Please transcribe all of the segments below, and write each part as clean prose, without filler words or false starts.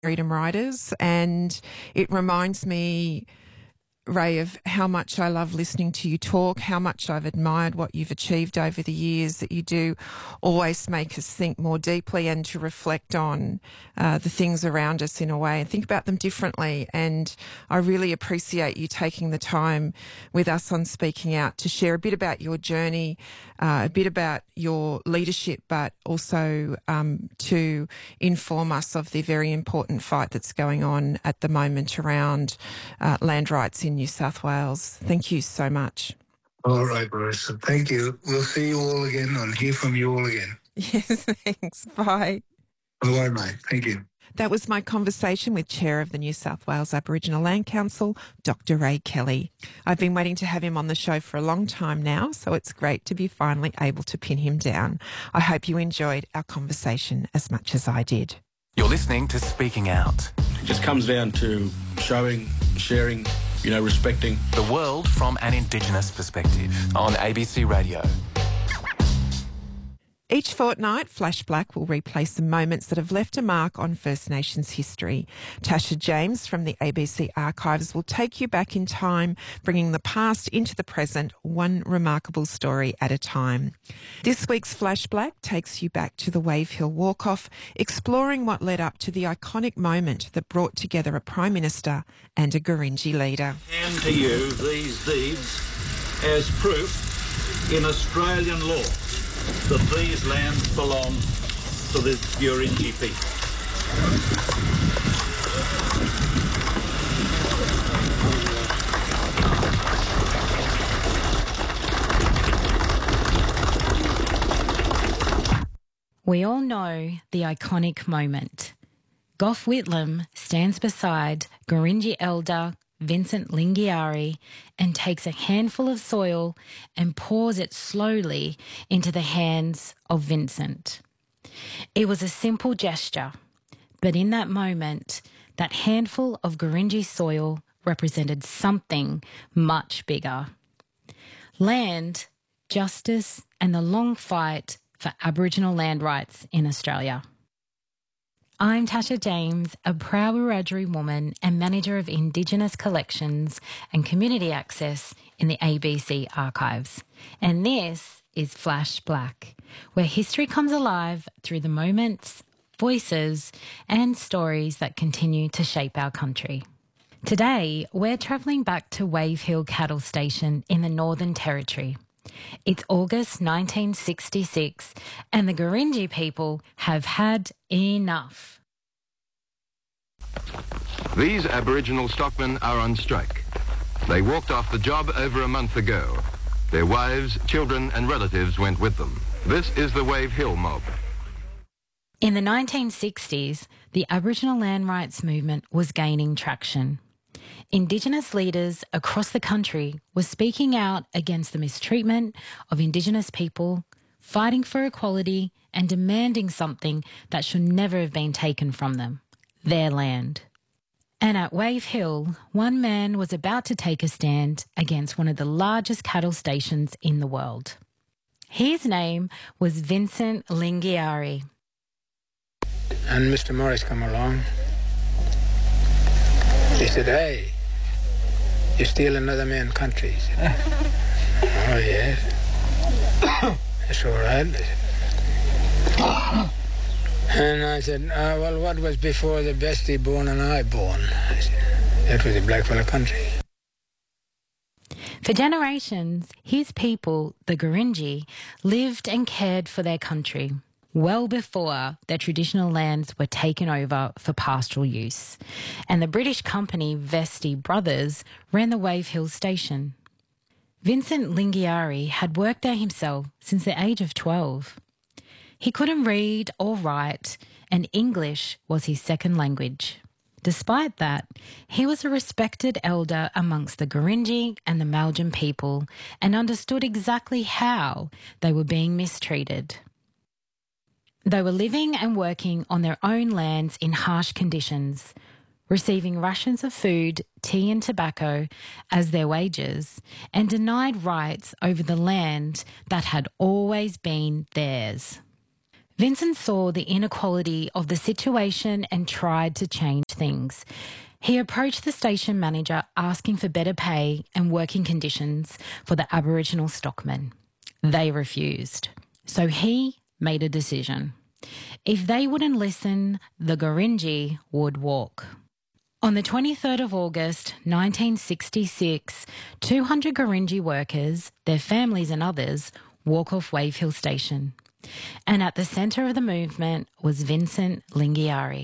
freedom riders, and it reminds me, Ray, of how much I love listening to you talk, how much I've admired what you've achieved over the years, that you do always make us think more deeply and to reflect on the things around us in a way and think about them differently. And I really appreciate you taking the time with us on Speaking Out to share a bit about your journey, a bit about your leadership, but also to inform us of the very important fight that's going on at the moment around land rights in New South Wales. Thank you so much. All right, Marissa. Thank you. We'll see you all again and hear from you all again. Yes, thanks. Bye. Bye, mate. Thank you. That was my conversation with Chair of the New South Wales Aboriginal Land Council, Dr. Ray Kelly. I've been waiting to have him on the show for a long time now, so it's great to be finally able to pin him down. I hope you enjoyed our conversation as much as I did. You're listening to Speaking Out. It just comes down to showing, sharing, respecting the world from an Indigenous perspective on ABC Radio. Each fortnight, Flash Black will replay some moments that have left a mark on First Nations history. Tasha James from the ABC Archives will take you back in time, bringing the past into the present, one remarkable story at a time. This week's Flash Black takes you back to the Wave Hill Walk-Off, exploring what led up to the iconic moment that brought together a Prime Minister and a Gurindji leader. And to you these deeds as proof in Australian law that these lands belong to the Gurindji people. We all know the iconic moment. Gough Whitlam stands beside Gurindji elder Vincent Lingiari and takes a handful of soil and pours it slowly into the hands of Vincent. It was a simple gesture, but in that moment, that handful of Gurindji soil represented something much bigger. Land, justice, and the long fight for Aboriginal land rights in Australia. I'm Tasha James, a proud Wiradjuri woman and manager of Indigenous collections and community access in the ABC Archives. And this is Flash Black, where history comes alive through the moments, voices, and stories that continue to shape our country. Today, we're travelling back to Wave Hill Cattle Station in the Northern Territory. It's August 1966 and the Gurindji people have had enough. These Aboriginal stockmen are on strike. They walked off the job over a month ago. Their wives, children and relatives went with them. This is the Wave Hill mob. In the 1960s, the Aboriginal land rights movement was gaining traction. Indigenous leaders across the country were speaking out against the mistreatment of Indigenous people, fighting for equality and demanding something that should never have been taken from them, their land. And at Wave Hill, one man was about to take a stand against one of the largest cattle stations in the world. His name was Vincent Lingiari. And Mr. Morris come along. He said, "Hey, you steal another man's country." He said, "Oh, yes." "That's all right." And I said, "Well, what was before the bestie born and I born?" I said, "That was the blackfellow country." For generations, his people, the Gurindji, lived and cared for their country, well before their traditional lands were taken over for pastoral use. And the British company Vestey Brothers ran the Wave Hill station. Vincent Lingiari had worked there himself since the age of 12. He couldn't read or write, and English was his second language. Despite that, he was a respected elder amongst the Gurindji and the Maljin people and understood exactly how they were being mistreated. They were living and working on their own lands in harsh conditions, receiving rations of food, tea and tobacco as their wages, and denied rights over the land that had always been theirs. Vincent saw the inequality of the situation and tried to change things. He approached the station manager asking for better pay and working conditions for the Aboriginal stockmen. They refused. So he made a decision. If they wouldn't listen, the Gurindji would walk. On the 23rd of August 1966, 200 Gurindji workers, their families and others, walk off Wave Hill Station. And at the centre of the movement was Vincent Lingiari.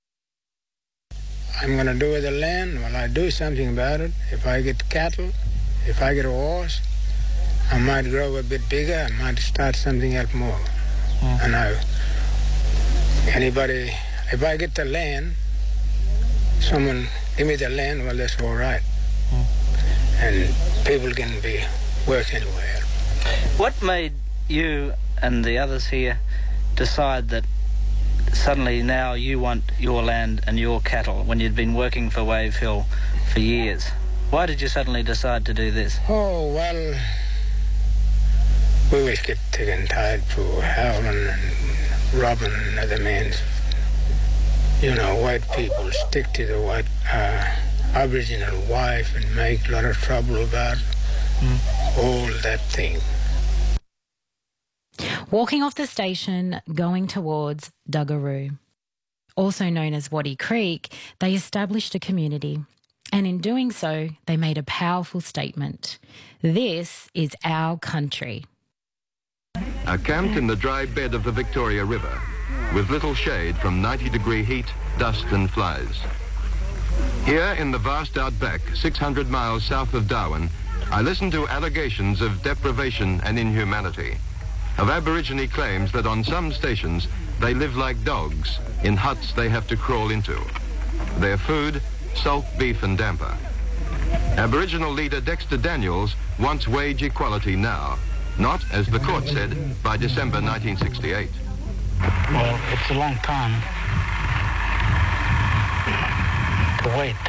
I'm going to do with the land, well, I do something about it. If I get cattle, if I get a horse, I might grow a bit bigger, I might start something else more. And anybody, if I get the land, someone give me the land, well, that's all right. And people can work anywhere. What made you and the others here decide that suddenly now you want your land and your cattle when you'd been working for Wave Hill for years? Why did you suddenly decide to do this? Oh, well, we always get sick and tired for howling and robbing other men's. You know, white people stick to the white Aboriginal wife and make a lot of trouble about all that thing. Walking off the station, going towards Duggaroo. Also known as Waddy Creek, they established a community. And in doing so, they made a powerful statement. This is our country. Camped in the dry bed of the Victoria River, with little shade from 90-degree heat, dust and flies. Here in the vast outback, 600 miles south of Darwin, I listen to allegations of deprivation and inhumanity, of Aborigine claims that on some stations they live like dogs in huts they have to crawl into. Their food, salt beef and damper. Aboriginal leader Dexter Daniels wants wage equality now, not, as the court said, by December 1968. Well, it's a long time to wait.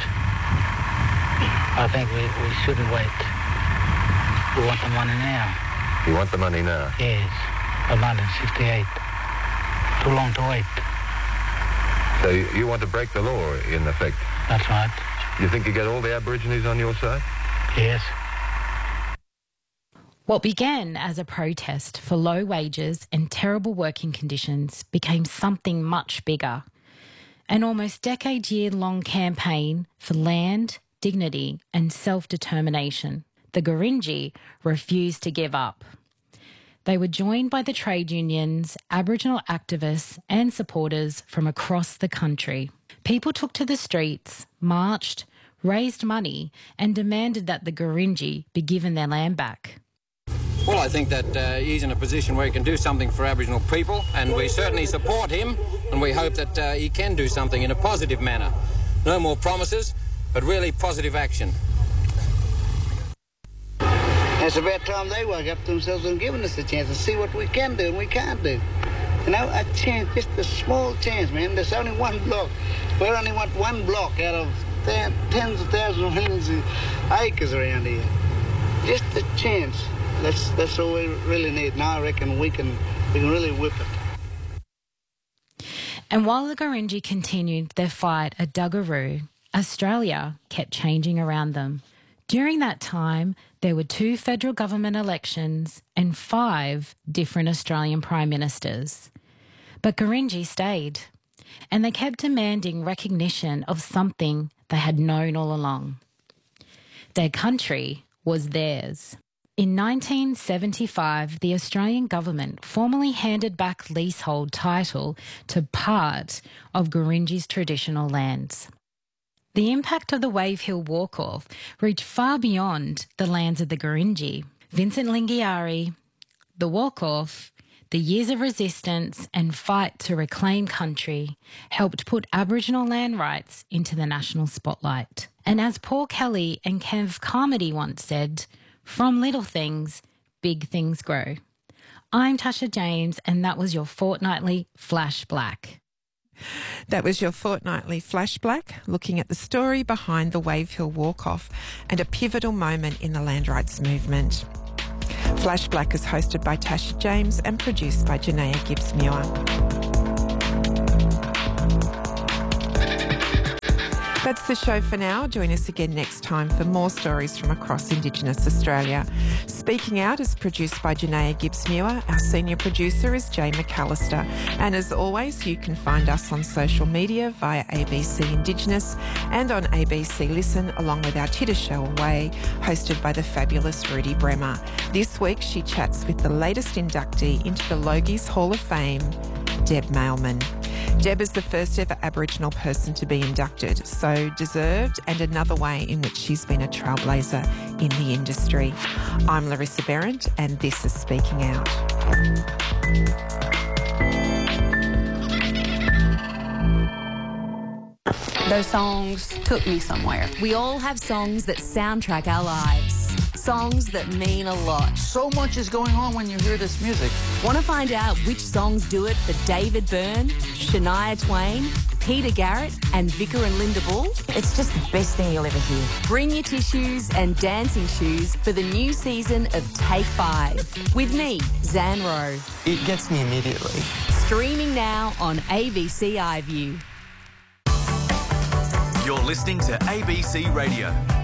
I think we shouldn't wait. We want the money now. You want the money now? Yes, of 1968. Too long to wait. So you want to break the law, in effect? That's right. You think you get all the Aborigines on your side? Yes. What began as a protest for low wages and terrible working conditions became something much bigger. An almost decade-year-long campaign for land, dignity and self-determination. The Gurindji refused to give up. They were joined by the trade unions, Aboriginal activists and supporters from across the country. People took to the streets, marched, raised money and demanded that the Gurindji be given their land back. Well, I think that he's in a position where he can do something for Aboriginal people, and we certainly support him, and we hope that he can do something in a positive manner. No more promises, but really positive action. It's about time they woke up to themselves and given us a chance and see what we can do and we can't do. You know, a chance, just a small chance, man. There's only one block. We only want one block out of tens of thousands of millions of acres around here. Just a chance. That's all we really need. Now I reckon we can really whip it. And while the Gurindji continued their fight at Duggaroo, Australia kept changing around them. During that time, there were 2 federal government elections and 5 different Australian prime ministers. But Gurindji stayed, and they kept demanding recognition of something they had known all along. Their country was theirs. In 1975, the Australian government formally handed back leasehold title to part of Gurindji's traditional lands. The impact of the Wave Hill walk-off reached far beyond the lands of the Gurindji. Vincent Lingiari, the walk-off, the years of resistance and fight to reclaim country helped put Aboriginal land rights into the national spotlight. And as Paul Kelly and Kev Carmody once said, from little things, big things grow. I'm Tasha James, and that was your fortnightly Flash Black. That was your fortnightly Flash Black, looking at the story behind the Wave Hill walk-off and a pivotal moment in the land rights movement. Flash Black is hosted by Tasha James and produced by Janaea Gibbs-Muir. That's the show for now. Join us again next time for more stories from across Indigenous Australia. Speaking Out is produced by Janaea Gibbs-Muir. Our senior producer is Jay McAllister. And as always, you can find us on social media via ABC Indigenous and on ABC Listen, along with our Titter show Away, hosted by the fabulous Rudy Bremer. This week, she chats with the latest inductee into the Logies Hall of Fame, Deb Mailman. Deb is the first ever Aboriginal person to be inducted, so deserved, and another way in which she's been a trailblazer in the industry. I'm Larissa Behrendt, and this is Speaking Out. Those songs took me somewhere. We all have songs that soundtrack our lives. Songs that mean a lot. So much is going on when you hear this music. Want to find out which songs do it for David Byrne, Shania Twain, Peter Garrett and Vicar and Linda Bull? It's just the best thing you'll ever hear. Bring your tissues and dancing shoes for the new season of Take 5 with me, Zan Rowe. It gets me immediately. Streaming now on ABC iView. You're listening to ABC Radio.